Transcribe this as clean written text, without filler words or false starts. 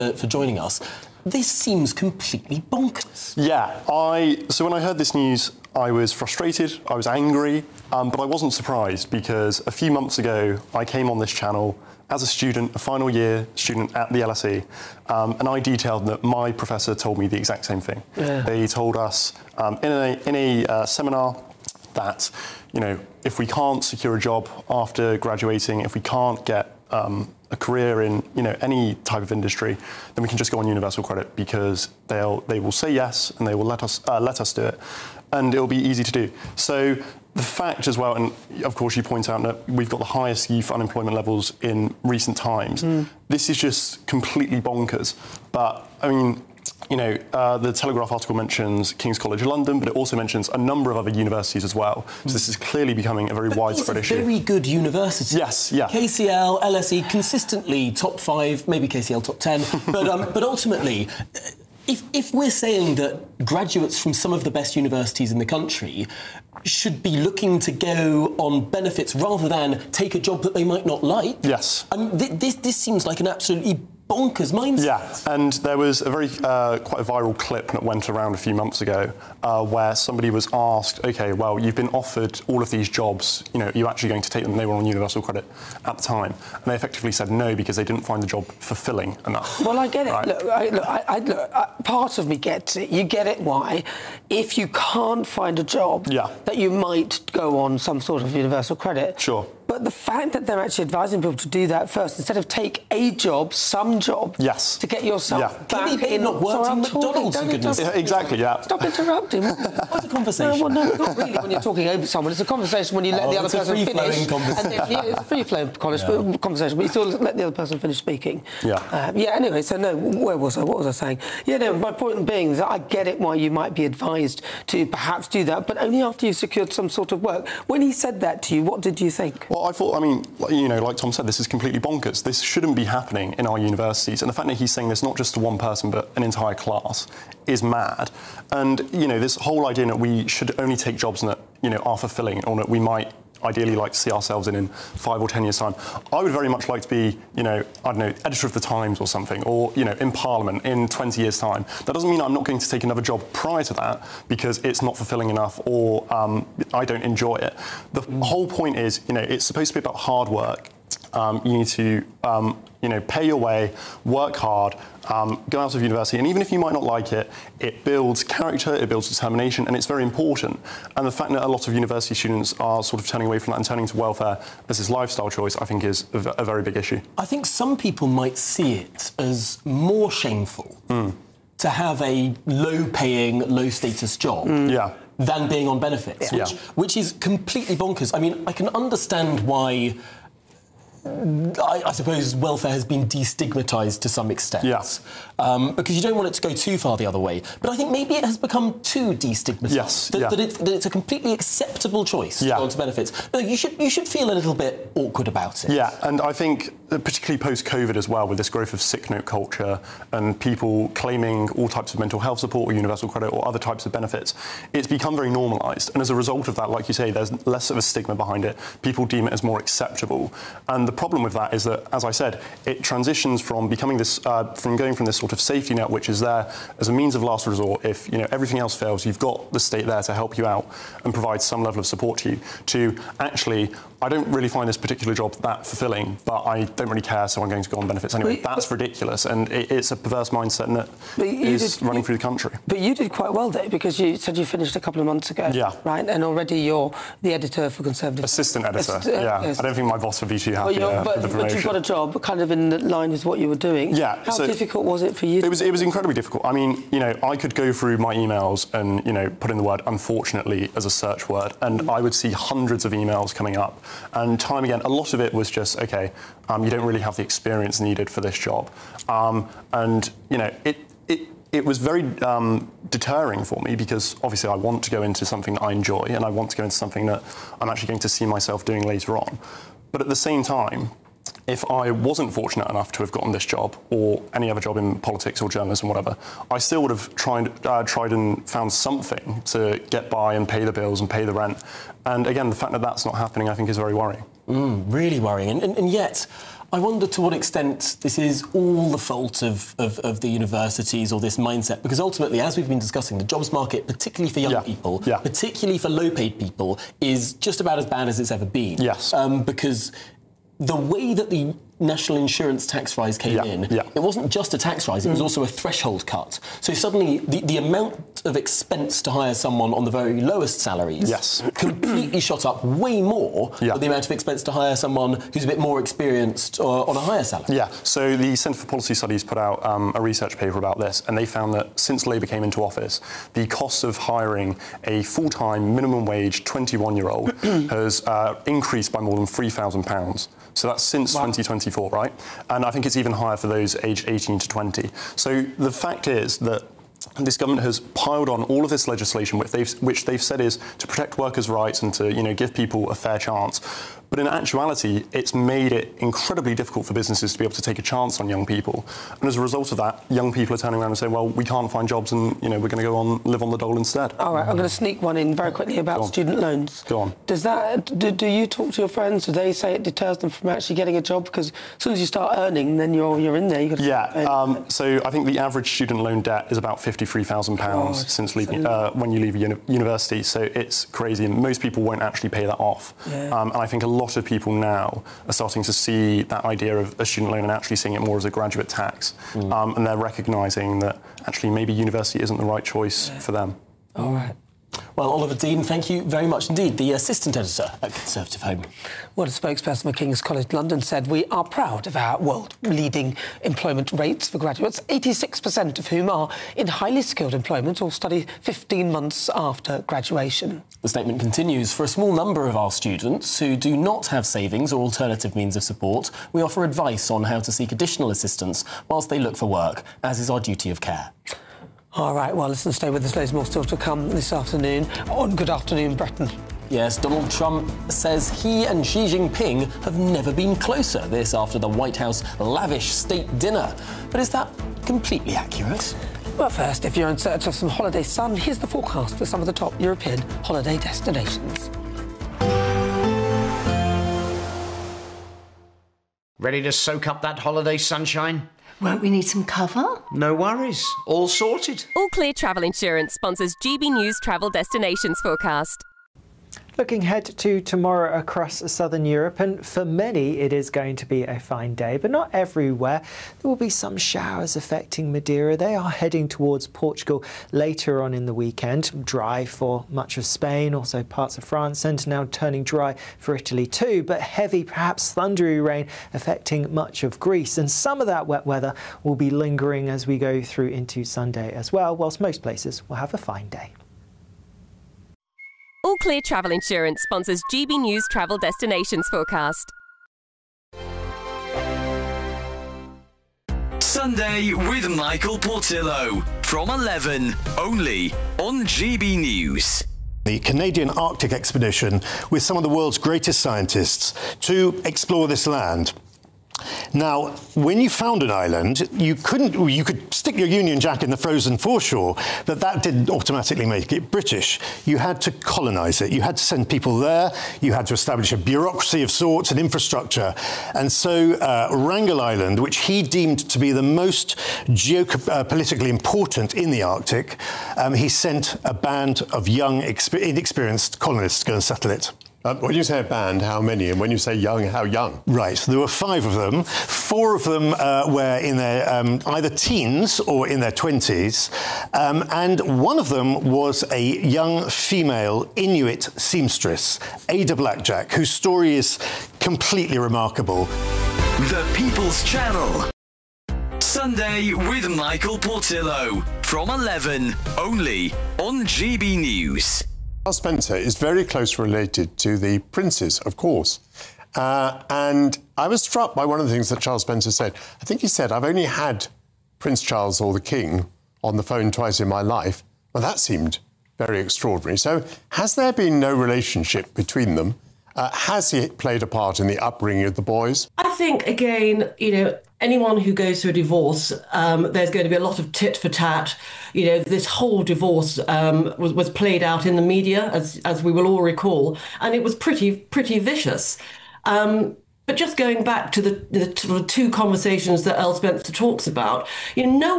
for joining us. This seems completely bonkers. Yeah, so when I heard this news, I was frustrated, I was angry, but I wasn't surprised because a few months ago, I came on this channel as a student, a final year student at the LSE, and I detailed that my professor told me the exact same thing. Yeah. They told us in a seminar that, if we can't secure a job after graduating, if we can't get a career in any type of industry, then we can just go on universal credit because they will say yes and they will let us do it, and it'll be easy to do. So the fact as well, and of course you point out that we've got the highest youth unemployment levels in recent times. This is just completely bonkers. But I mean, the Telegraph article mentions King's College London, but it also mentions a number of other universities as well. So this is clearly becoming a very widespread issue. Very good university. Yes, yeah. KCL, LSE, consistently top 5, maybe KCL top 10. But ultimately, if we're saying that graduates from some of the best universities in the country should be looking to go on benefits rather than take a job that they might not like, yes, I mean, this seems like an absolutely bonkers mindset. Yeah, and there was a very quite a viral clip that went around a few months ago where somebody was asked, OK, well, you've been offered all of these jobs, are you actually going to take them? They were on universal credit at the time, and they effectively said no because they didn't find the job fulfilling enough. Well, I get it. Right? Look, part of me gets it. You get it why. If you can't find a job, that you might go on some sort of universal credit. Sure. But the fact that they're actually advising people to do that first, instead of take a job, some job, to get yourself back in. Not worked in McDonald's, for goodness. Exactly, yeah. Stop interrupting. What's a conversation? No, not really when you're talking over someone. It's a conversation when you let the other person finish. It's a free-flowing conversation, but you still let the other person finish speaking. Anyway, so no, where was I? What was I saying? Yeah, no, my point being is that I get it why you might be advised to perhaps do that, but only after you've secured some sort of work. When he said that to you, what did you think? Well, I thought, like Tom said, this is completely bonkers. This shouldn't be happening in our universities. And the fact that he's saying this not just to one person, but an entire class, is mad. And, this whole idea that we should only take jobs that, are fulfilling, or that we might ideally like to see ourselves in 5 or 10 years' time. I would very much like to be, I don't know, editor of the Times or something, or, in Parliament in 20 years' time. That doesn't mean I'm not going to take another job prior to that because it's not fulfilling enough or I don't enjoy it. The whole point is, it's supposed to be about hard work. You need to, pay your way, work hard, go out of university, and even if you might not like it, it builds character, it builds determination, and it's very important. And the fact that a lot of university students are sort of turning away from that and turning to welfare as this lifestyle choice, I think is a very big issue. I think some people might see it as more shameful to have a low-paying, low-status job than being on benefits, which is completely bonkers. I mean, I can understand why I suppose welfare has been destigmatised to some extent. Because you don't want it to go too far the other way. But I think maybe it has become too destigmatised. That it's a completely acceptable choice to go on to benefits. You should feel a little bit awkward about it. Yeah, and I think particularly post-COVID as well, with this growth of sick note culture and people claiming all types of mental health support or universal credit or other types of benefits, it's become very normalised. And as a result of that, like you say, there's less of a stigma behind it. People deem it as more acceptable. And the problem with that is that, as I said, it transitions from becoming this, from going from this sort of safety net, which is there as a means of last resort. If everything else fails, you've got the state there to help you out and provide some level of support to you. To actually, I don't really find this particular job that fulfilling, but I don't really care, so I'm going to go on benefits anyway. That's ridiculous, and it's a perverse mindset that is running through the country. But you did quite well, Dave, because you said you finished a couple of months ago, right? And already you're the editor for Conservative. Assistant editor, I don't think my boss would be too happy with the promotion. But you've got a job kind of in line with what you were doing. How difficult was it for you? It was incredibly difficult. I mean, I could go through my emails and, put in the word "unfortunately" as a search word, and I would see hundreds of emails coming up. And time again, a lot of it was just, OK, you don't really have the experience needed for this job. It was very deterring for me because obviously I want to go into something that I enjoy and I want to go into something that I'm actually going to see myself doing later on. But at the same time, if I wasn't fortunate enough to have gotten this job or any other job in politics or journalism or whatever, I still would have tried and found something to get by and pay the bills and pay the rent. And again, the fact that that's not happening, I think, is very worrying. Really worrying. And yet, I wonder to what extent this is all the fault of the universities or this mindset, because ultimately, as we've been discussing, the jobs market, particularly for young people, particularly for low-paid people, is just about as bad as it's ever been. Yes. Because the way that the national insurance tax rise came in, it wasn't just a tax rise, it was also a threshold cut. So suddenly the amount of expense to hire someone on the very lowest salaries completely shot up way more than the amount of expense to hire someone who's a bit more experienced or on a higher salary. Yeah, so the Centre for Policy Studies put out a research paper about this, and they found that since Labour came into office, the cost of hiring a full-time minimum wage 21-year-old has increased by more than £3,000. So that's since 2024, right? And I think it's even higher for those aged 18 to 20. So the fact is that this government has piled on all of this legislation, which they've said is to protect workers' rights and to, give people a fair chance. But in actuality, it's made it incredibly difficult for businesses to be able to take a chance on young people. And as a result of that, young people are turning around and saying, well, we can't find jobs and, we're going to go on, live on the dole instead. All right, I'm going to sneak one in very quickly about student loans. Go on. Does that, do you talk to your friends? Do they say it deters them from actually getting a job? Because as soon as you start earning, then you're in there. So I think the average student loan debt is about £53,000 since leaving, when you leave university. So it's crazy. And most people won't actually pay that off. And I think a lot of people now are starting to see that idea of a student loan and actually seeing it more as a graduate tax. And they're recognising that actually maybe university isn't the right choice for them. All right. Well, Oliver Dean, thank you very much indeed, the assistant editor at Conservative Home. Well, a spokesperson for King's College London said, we are proud of our world-leading employment rates for graduates, 86% of whom are in highly skilled employment or study 15 months after graduation. The statement continues, for a small number of our students who do not have savings or alternative means of support, we offer advice on how to seek additional assistance whilst they look for work, as is our duty of care. All right, well, listen, stay with us. Loads more still to come this afternoon on Good Afternoon Britain. Yes, Donald Trump says he and Xi Jinping have never been closer, this after the White House lavish state dinner. But is that completely accurate? Well, first, if you're in search of some holiday sun, here's the forecast for some of the top European holiday destinations. Ready to soak up that holiday sunshine? Won't we need some cover? No worries. All sorted. All Clear Travel Insurance sponsors GB News Travel Destinations forecast. Looking ahead to tomorrow across southern Europe, and for many it is going to be a fine day, but not everywhere. There will be some showers affecting Madeira. They are heading towards Portugal later on in the weekend. Dry for much of Spain, also parts of France, and now turning dry for Italy too, but heavy, perhaps thundery rain affecting much of Greece. And some of that wet weather will be lingering as we go through into Sunday as well, whilst most places will have a fine day. All Clear Travel Insurance sponsors GB News Travel Destinations forecast. Sunday with Michael Portillo from 11, only on GB News. The Canadian Arctic expedition with some of the world's greatest scientists to explore this land. Now, when you found an island, you could stick your Union Jack in the frozen foreshore, but that didn't automatically make it British. You had to colonise it. You had to send people there. You had to establish a bureaucracy of sorts and infrastructure. And so Wrangel Island, which he deemed to be the most geopolitically important in the Arctic, he sent a band of young, inexperienced colonists to go and settle it. When you say a band, how many? And when you say young, how young? Right, there were 5 of them. 4 of them were in their either teens or in their 20s. And one of them was a young female Inuit seamstress, Ada Blackjack, whose story is completely remarkable. The People's Channel. Sunday with Michael Portillo from 11, only on GB News. Charles Spencer is very closely related to the princes, of course. And I was struck by one of the things that Charles Spencer said. I think he said, I've only had Prince Charles or the King on the phone twice in my life. Well, that seemed very extraordinary. So has there been no relationship between them? Has he played a part in the upbringing of the boys? I think, again, anyone who goes through a divorce, there's going to be a lot of tit for tat. This whole divorce was played out in the media, as we will all recall, and it was pretty vicious. But just going back to the sort of two conversations that Earl Spencer talks about, no